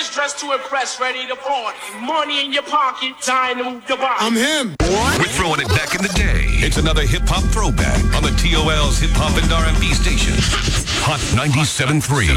Always dressed to impress, ready to party. Money in your pocket, dying to move the body. I'm him. We're throwing it back in the day. It's another hip-hop throwback on the TOL's Hip Hop and R&B station. Hot 97.3.